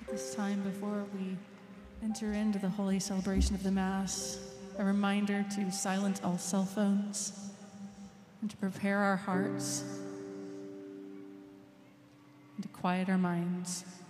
This time before we enter into the holy celebration of the Mass, a reminder to silence all cell phones and to prepare our hearts and to quiet our minds.